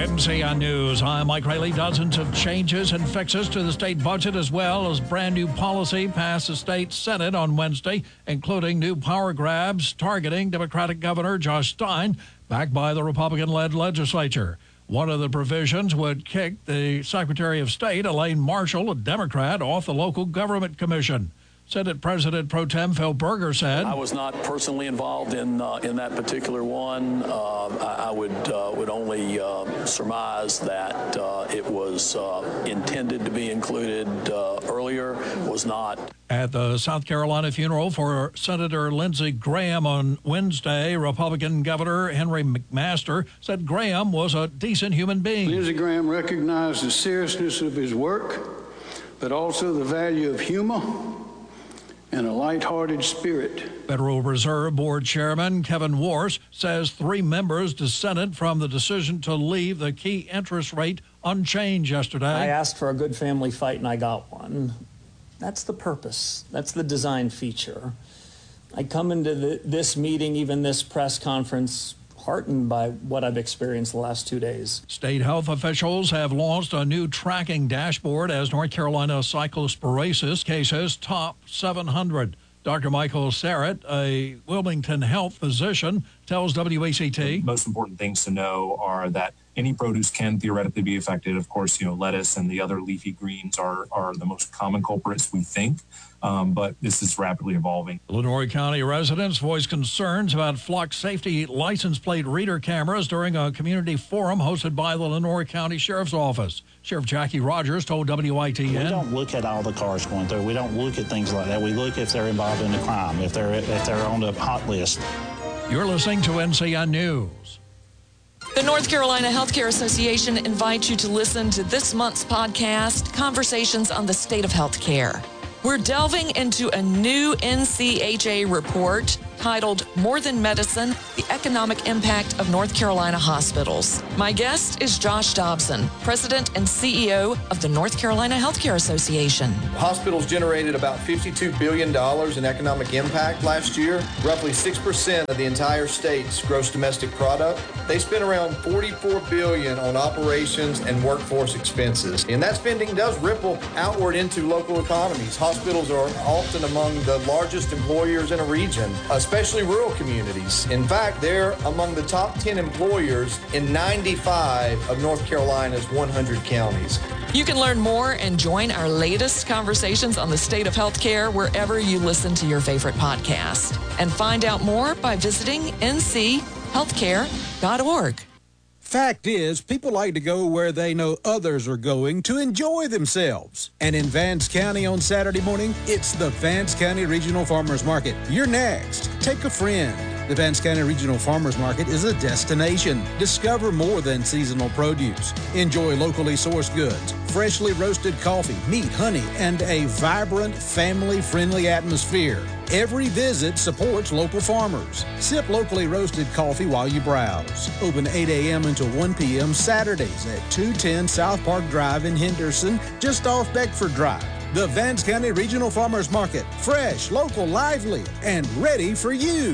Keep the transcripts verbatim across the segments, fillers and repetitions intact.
N C N News, I'm Mike Rayleigh. Dozens of changes and fixes to the state budget as well as brand new policy passed the state Senate on Wednesday, including new power grabs targeting Democratic Governor Josh Stein, backed by the Republican-led legislature. One of the provisions would kick the Secretary of State, Elaine Marshall, a Democrat, off the local government commission. Senate President Pro Tem Phil Berger said, I was not personally involved in uh, in that particular one. Uh, I, I would uh, would only uh, surmise that uh, it was uh, intended to be included uh, earlier, was not. At the South Carolina funeral for Senator Lindsey Graham on Wednesday, Republican Governor Henry McMaster said Graham was a decent human being. Lindsey Graham recognized the seriousness of his work, but also the value of humor and a lighthearted spirit. Federal Reserve Board Chairman Kevin Warsh says three members dissented from the decision to leave the key interest rate unchanged yesterday. I asked for a good family fight and I got one. That's the purpose. That's the design feature. I come into the, this meeting, even this press conference, heartened by what I've experienced the last two days. State health officials have launched a new tracking dashboard as North Carolina cyclosporasis cases top seven hundred. Doctor Michael Sarrett, a Wilmington health physician, tells W A C T. The most important things to know are that any produce can theoretically be affected. Of course, you know, lettuce and the other leafy greens are, are the most common culprits, we think. Um, but this is rapidly evolving. Lenoir County residents voiced concerns about flock safety license plate reader cameras during a community forum hosted by the Lenoir County Sheriff's Office. Sheriff Jackie Rogers told W I T N. We don't look at all the cars going through. We don't look at things like that. We look if they're involved in a crime, if they're if they're on the hot list. You're listening to N C N News. The North Carolina Healthcare Association invites you to listen to this month's podcast, Conversations on the State of Healthcare. We're delving into a new N C H A report titled More Than Medicine, the Economic Impact of North Carolina Hospitals. My guest is Josh Dobson, President and C E O of the North Carolina Healthcare Association. Hospitals generated about fifty-two billion dollars in economic impact last year, roughly six percent of the entire state's gross domestic product. They spent around forty-four billion dollars on operations and workforce expenses. And that spending does ripple outward into local economies. Hospitals are often among the largest employers in a region, especially rural communities. In fact, they're among the top ten employers in ninety-five of North Carolina's one hundred counties. You can learn more and join our latest conversations on the state of healthcare wherever you listen to your favorite podcast. And find out more by visiting N C healthcare dot org. Fact is, people like to go where they know others are going to enjoy themselves. And in Vance County on Saturday morning, it's the Vance County Regional Farmers Market. You're next. Take a friend. The Vance County Regional Farmers Market is a destination. Discover more than seasonal produce. Enjoy locally sourced goods, freshly roasted coffee, meat, honey, and a vibrant, family-friendly atmosphere. Every visit supports local farmers. Sip locally roasted coffee while you browse. Open eight a.m. until one p.m. Saturdays at two ten South Park Drive in Henderson, just off Beckford Drive. The Vance County Regional Farmers Market. Fresh, local, lively, and ready for you.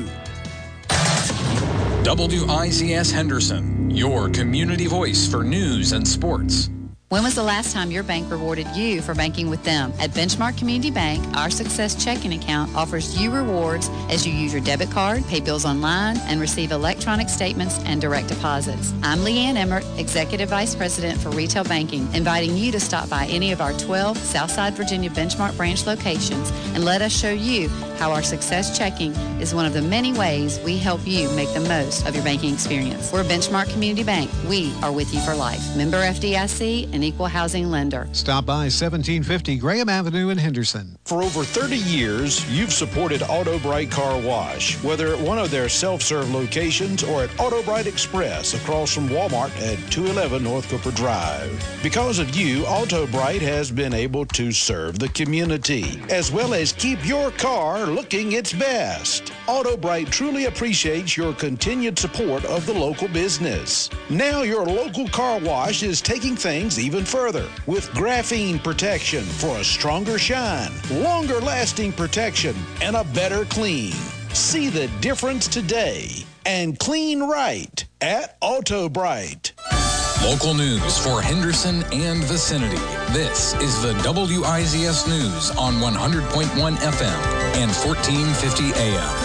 W I Z S Henderson, your community voice for news and sports. When was the last time your bank rewarded you for banking with them? At Benchmark Community Bank, our Success Checking Account offers you rewards as you use your debit card, pay bills online, and receive electronic statements and direct deposits. I'm Leanne Emmert, Executive Vice President for Retail Banking, inviting you to stop by any of our twelve Southside Virginia Benchmark branch locations and let us show you how our Success Checking is one of the many ways we help you make the most of your banking experience. We're Benchmark Community Bank. We are with you for life. Member F D I C, an equal housing lender. Stop by seventeen fifty Graham Avenue in Henderson. For over thirty years, you've supported Auto Bright Car Wash, whether at one of their self-serve locations or at Auto Bright Express across from Walmart at two eleven North Cooper Drive. Because of you, Auto Bright has been able to serve the community, as well as keep your car looking its best. Auto Bright truly appreciates your continued support of the local business. Now your local car wash is taking things even further with graphene protection for a stronger shine, longer lasting protection, and a better clean. See the difference today and clean right at Auto Bright. Local news for Henderson and vicinity. This is the W I Z S News on one hundred point one F M and fourteen fifty A M.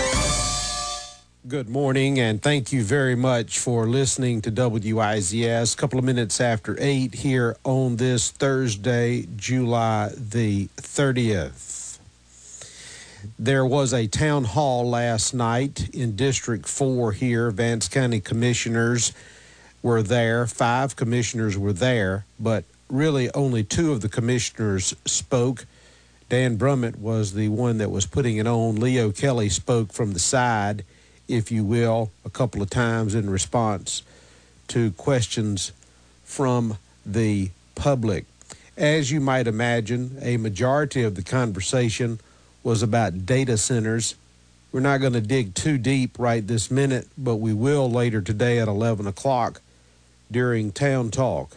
Good morning, and thank you very much for listening to W I Z S. A couple of minutes after eight here on this Thursday, July the thirtieth. There was a town hall last night in District four here. Vance County commissioners were there. Five commissioners were there, but really only two of the commissioners spoke. Dan Brummett was the one that was putting it on. Leo Kelly spoke from the side, if you will, a couple of times in response to questions from the public. As you might imagine, a majority of the conversation was about data centers. We're not going to dig too deep right this minute, but we will later today at eleven o'clock during Town Talk.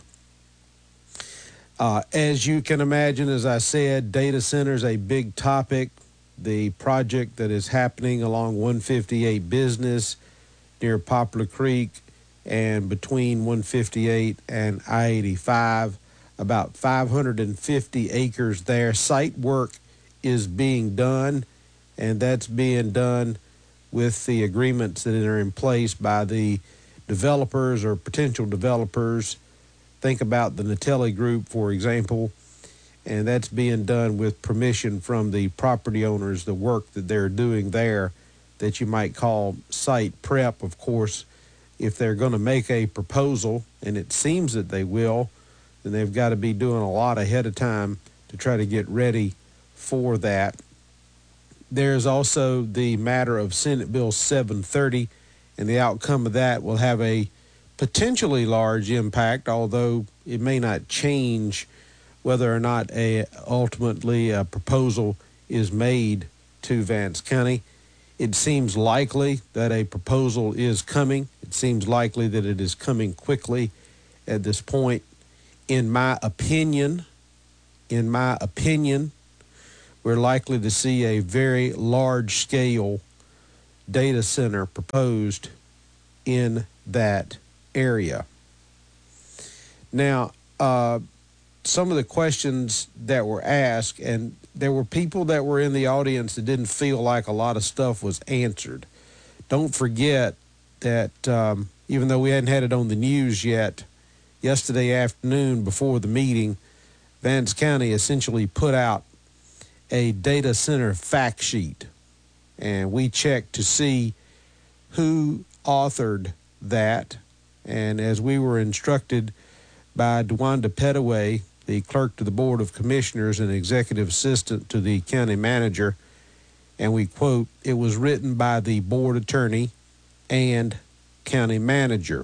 Uh, as you can imagine, as I said, data centers a big topic. The project that is happening along one fifty-eight Business near Poplar Creek and between one fifty-eight and I eighty-five, about five hundred fifty acres there. Site work is being done, and that's being done with the agreements that are in place by the developers or potential developers. Think about the Natelli Group, for example, and that's being done with permission from the property owners, the work that they're doing there that you might call site prep. Of course, if they're going to make a proposal, and it seems that they will, then they've got to be doing a lot ahead of time to try to get ready for that. There's also the matter of Senate Bill seven thirty, and the outcome of that will have a potentially large impact, although it may not change whether or not a ultimately a proposal is made to Vance County. It seems likely that a proposal is coming. It seems likely that it is coming quickly at this point. In my opinion, in my opinion, we're likely to see a very large-scale data center proposed in that area. Now, uh, some of the questions that were asked, and there were people that were in the audience that didn't feel like a lot of stuff was answered. Don't forget that um, even though we hadn't had it on the news yet, yesterday afternoon before the meeting, Vance County essentially put out a data center fact sheet, and we checked to see who authored that. And as we were instructed by DeWanda Pettaway, the clerk to the Board of Commissioners and executive assistant to the county manager, and we quote, it was written by the board attorney and county manager.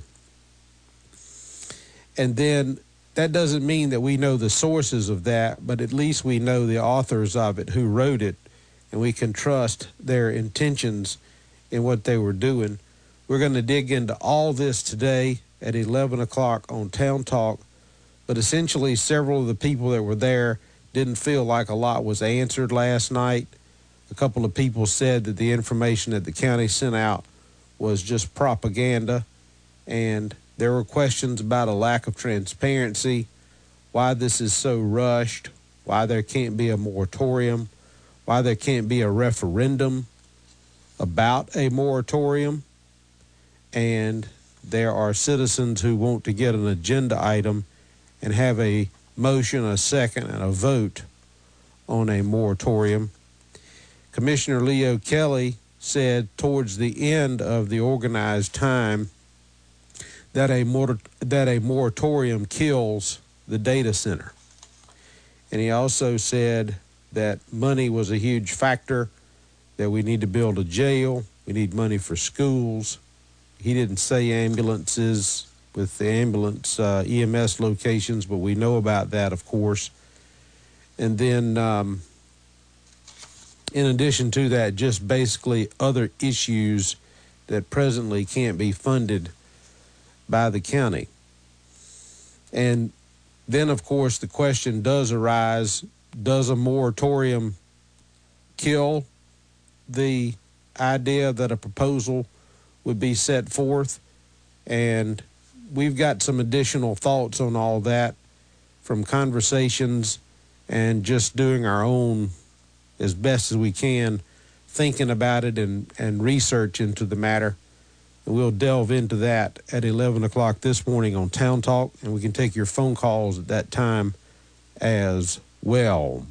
And then that doesn't mean that we know the sources of that, but at least we know the authors of it, who wrote it, and we can trust their intentions in what they were doing. We're going to dig into all this today at eleven o'clock on Town Talk, but essentially several of the people that were there didn't feel like a lot was answered last night. A couple of people said that the information that the county sent out was just propaganda, and there were questions about a lack of transparency, why this is so rushed, why there can't be a moratorium, why there can't be a referendum about a moratorium. And there are citizens who want to get an agenda item and have a motion, a second, and a vote on a moratorium. Commissioner Leo Kelly said towards the end of the organized time that a mor- that a moratorium kills the data center. And he also said that money was a huge factor, that we need to build a jail, we need money for schools. He didn't say ambulances with the ambulance uh, E M S locations, but we know about that, of course. And then um, in addition to that, just basically other issues that presently can't be funded by the county. And then, of course, the question does arise, does a moratorium kill the idea that a proposal would be set forth? And we've got some additional thoughts on all that from conversations and just doing our own as best as we can, thinking about it and, and research into the matter. And we'll delve into that at eleven o'clock this morning on Town Talk, and we can take your phone calls at that time as well.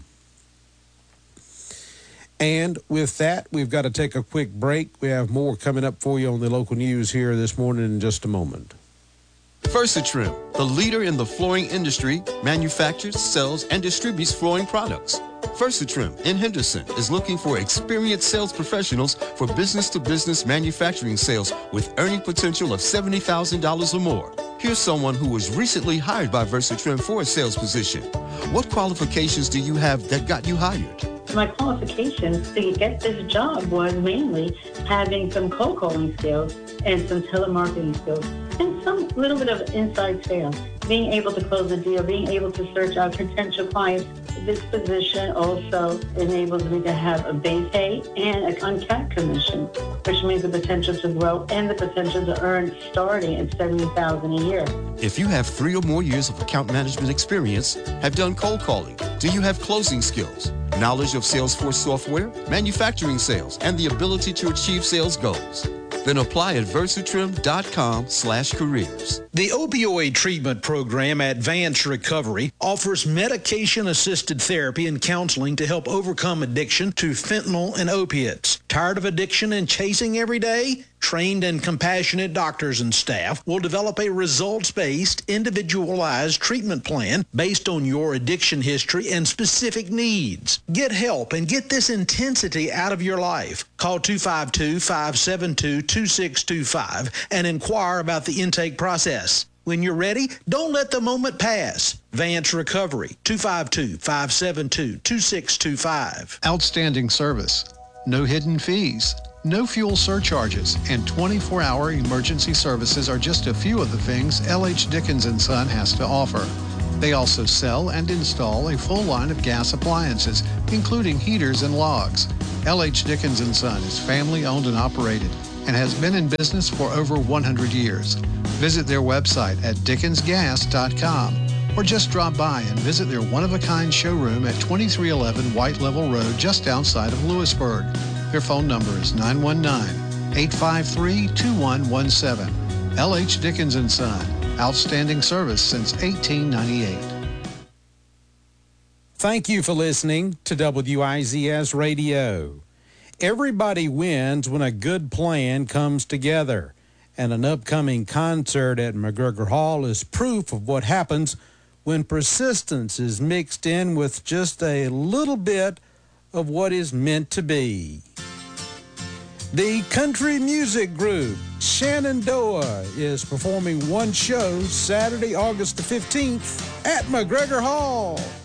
And with that, we've got to take a quick break. We have more coming up for you on the local news here this morning in just a moment. VersaTrim, the leader in the flooring industry, manufactures, sells, and distributes flooring products. VersaTrim in Henderson is looking for experienced sales professionals for business-to-business manufacturing sales with earning potential of seventy thousand dollars or more. Here's someone who was recently hired by VersaTrim for a sales position. What qualifications do you have that got you hired? My qualifications to get this job was mainly having some cold calling skills and some telemarketing skills and some little bit of inside sales. Being able to close a deal, being able to search out potential clients. This position also enables me to have a base pay and an uncapped commission, which means the potential to grow and the potential to earn starting at seventy thousand dollars a year. If you have three or more years of account management experience, have done cold calling, do you have closing skills, knowledge of Salesforce software, manufacturing sales, and the ability to achieve sales goals? Then apply at versatrim.com slash careers. The opioid treatment program, Advanced Recovery, offers medication-assisted therapy and counseling to help overcome addiction to fentanyl and opiates. Tired of addiction and chasing every day? Trained and compassionate doctors and staff will develop a results-based, individualized treatment plan based on your addiction history and specific needs. Get help and get this intensity out of your life. Call two five two, five seven two, two six two five and inquire about the intake process. When you're ready, don't let the moment pass. Vance Recovery, two five two, five seven two, two six two five. Outstanding service, no hidden fees, no fuel surcharges, and twenty-four hour emergency services are just a few of the things L H. Dickens and Son has to offer. They also sell and install a full line of gas appliances, including heaters and logs. L H. Dickens and Son is family owned and operated and has been in business for over one hundred years. Visit their website at dickens gas dot com or just drop by and visit their one-of-a-kind showroom at twenty-three eleven White Level Road just outside of Lewisburg. Their phone number is nine one nine, eight five three, two one one seven. L H. Dickens and Son, outstanding service since eighteen ninety-eight. Thank you for listening to W I Z S Radio. Everybody wins when a good plan comes together, and an upcoming concert at McGregor Hall is proof of what happens when persistence is mixed in with just a little bit of what is meant to be. The country music group Shenandoah is performing one show Saturday, August the fifteenth at McGregor Hall.